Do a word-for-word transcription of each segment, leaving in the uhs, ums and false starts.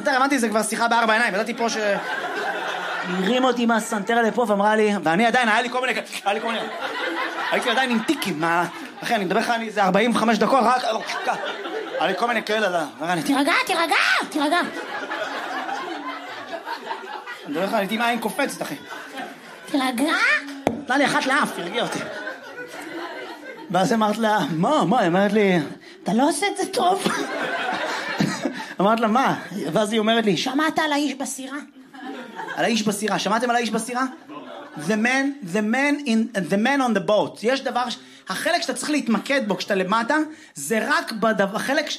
יותר הבנתי, זה כבר שיחה בארבע עיניים, ידעתי פה ש... הרים אותי מהסנטרה לפה ואמרה לי, ואני עדיין, היה לי כל מיני... היה לי כל מיני... הייתי עדיין עם טיקים, מה... אחי, אני מדבר לך, זה ארבעים וחמש דקות, רק... היה לי כל מיני כאלה, תירגע, תירגע, תירגע. אני מדבר לך, הייתי עם עין קופצת, אחי. תירגע? נתנה לי אחת לאף, תרגיע אותי. ואז אמרת לה, מה, מה? היא אמרת לי, אתה לא עושה את זה טוב. אמרת לה, מה? ואז היא אומרת לי, שמעת על האיש בסירה? על האיש בסירה, שמעתם על האיש בסירה? The man, the man in, the man on the boat. יש דבר, החלק שאתה צריך להתמקד בו כשאתה למטה, זה רק בדבר, החלק,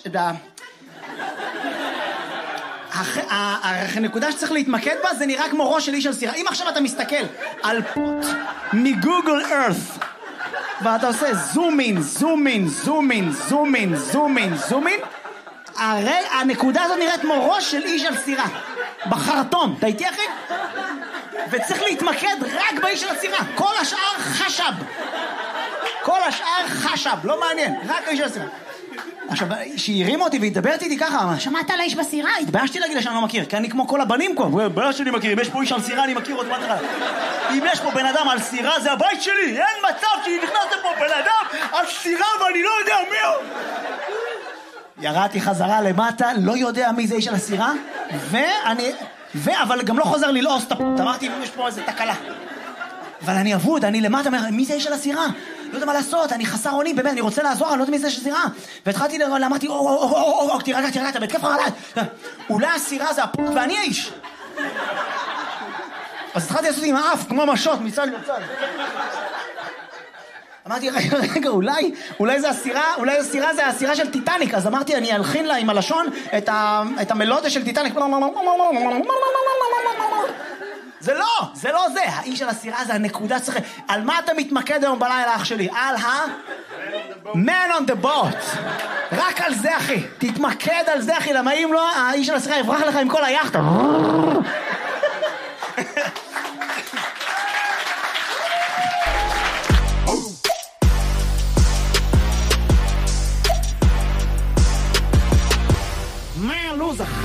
הנקודה שצריך להתמקד בה, זה נראה כמו ראש של איש על סירה. אם עכשיו אתה מסתכל על פוט מגוגל ארת, ואתה עושה זום אין, זום אין, זום אין, זום אין, זום אין, זום אין, הרי הנקודה הזאת נראית כמו ראש של איש על סירה בחרטום, אתה איתי אחי? וצריך להתמקד רק באיש של הסירה, כל השאר חשב, כל השאר חשב, לא מעניין, רק האיש של הסירה. עכשיו, שהיא הרימה אותי והתדברת איתי ככה, שמעת על האיש בסירה? התביישתי להגיד לה שאני לא מכיר, כי אני כמו כל הבנים פה, בעיה שלי מכיר, אם יש פה איש על סירה אני מכיר אותו, אם יש פה בן אדם על סירה זה הבית שלי, אין מצב שנכנס לפה בן אדם על סירה ואני לא יודע מי הוא. ירדתי חזרה למטה, לא יודע מי זה איש על הסירה, ואני, ו... אבל גם לא חוזר ללעוס את הפות, אמרתי אם יש פה איזה תקלה. אבל אני אבוד, אני למטה, מי זה איש על הסירה? לא יודע מה לעשות, אני חסר אונים, באמת, אני רוצה לעזור, אני לא יודע מי זה איש על הסירה. והתחלתי, אמרתי, או, או, או, או, או, תירגע, תירגע, אתה בהתקף חרדה. אולי הסירה זה הפות ואני האיש. אז התחלתי לעשות עם האף, כמו משות, מצד לצד. אמרתי, רגע, רגע, אולי, אולי זה הסירה, אולי הסירה זה הסירה של טיטניק, אז אמרתי, אני אלחין לה עם הלשון את, ה, את המלודיה של טיטניק. זה לא, זה לא זה, האיש של הסירה זה הנקודה צריך, על מה אתה מתמקד היום בלילה אח שלי? על ה... man on the boat, רק על זה אחי, תתמקד על זה אחי, למה אם לא, האיש של הסירה יברח לך עם כל היחד.